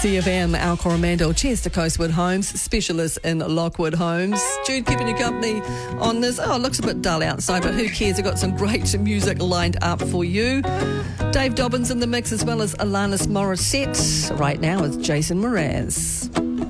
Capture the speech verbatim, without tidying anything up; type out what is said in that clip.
C F M, Al Coromandel, Chester Coastwood Homes, specialist in Lockwood Homes. Jude keeping you company on this. Oh, it looks a bit dull outside, but who cares? I've got some great music lined up for you. Dave Dobbins in the mix, as well as Alanis Morissette. Right now, it's Jason Mraz.